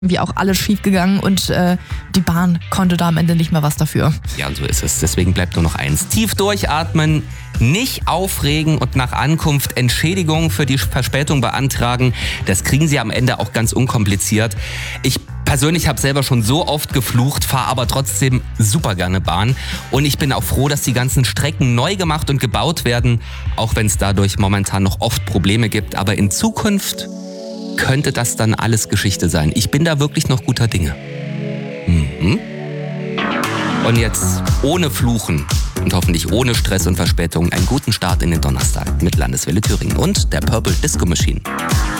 wie auch alles schiefgegangen und die Bahn konnte da am Ende nicht mehr was dafür. Ja, und so ist es. Deswegen bleibt nur noch eins. Tief durchatmen, nicht aufregen und nach Ankunft Entschädigung für die Verspätung beantragen. Das kriegen Sie am Ende auch ganz unkompliziert. Ich persönlich habe selber schon so oft geflucht, fahre aber trotzdem super gerne Bahn. Und ich bin auch froh, dass die ganzen Strecken neu gemacht und gebaut werden, auch wenn es dadurch momentan noch oft Probleme gibt. Aber in Zukunft könnte das dann alles Geschichte sein. Ich bin da wirklich noch guter Dinge. Und jetzt ohne Fluchen und hoffentlich ohne Stress und Verspätung einen guten Start in den Donnerstag mit Landeswelle Thüringen und der Purple Disco Machine.